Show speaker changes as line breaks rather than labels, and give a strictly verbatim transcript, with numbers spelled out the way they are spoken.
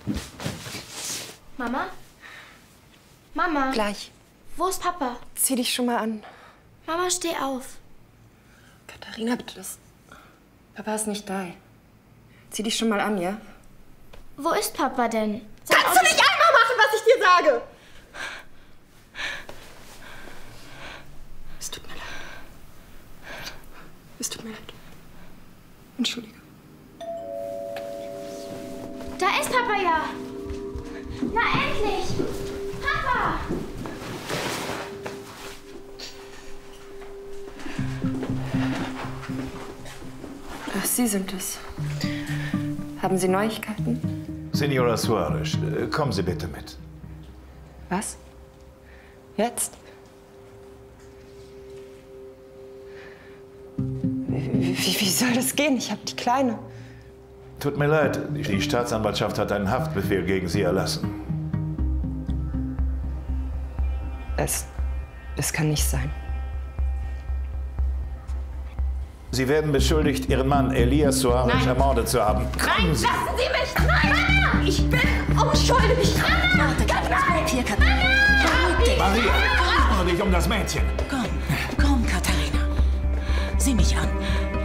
Mama? Mama?
Gleich.
Wo ist Papa?
Zieh dich schon mal an.
Mama, steh auf.
Katharina, bitte, das... Papa ist nicht da. Zieh dich schon mal an, ja?
Wo ist Papa denn? Sag
Kannst du nicht einfach machen, was ich dir sage? Es tut mir leid. Es tut mir leid. Entschuldige.
Da ist Papa ja. Na endlich! Papa!
Ach, Sie sind es. Haben Sie Neuigkeiten?
Senora Suarez, kommen Sie bitte mit.
Was? Jetzt? Wie, wie, wie soll das gehen? Ich habe die Kleine.
Tut mir leid, die Staatsanwaltschaft hat einen Haftbefehl gegen Sie erlassen.
Es... es kann nicht sein.
Sie werden beschuldigt, Ihren Mann Elias Suarez
Nein.
ermordet zu haben.
Nein, lassen Sie mich! Nein! Ich bin unschuldig!
Warte, bleib hier, Katharina. Beruhig dich.
Maria, kümmere dich um das Mädchen.
Komm, komm, Katharina. Sieh mich an.